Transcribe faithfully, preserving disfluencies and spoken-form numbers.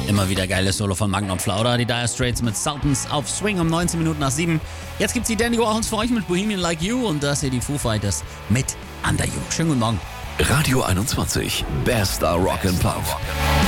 Immer wieder geiles Solo von Magnum Flauder. Die Dire Straits mit Sultans auf Swing um neunzehn Minuten nach sieben. Jetzt gibt's die Dandy Warhols für euch mit Bohemian Like You und das hier die Foo Fighters mit Under You. Schönen guten Morgen. Radio einundzwanzig, bester Rock and Pop.